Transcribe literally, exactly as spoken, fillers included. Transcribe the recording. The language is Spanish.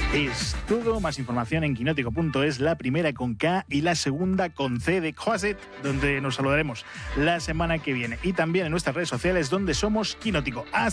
Es todo, más información en quinótico punto es, la primera con K y la segunda con C de Quasit, donde nos saludaremos la semana que viene. Y también en nuestras redes sociales, donde somos Quinótico. Hasta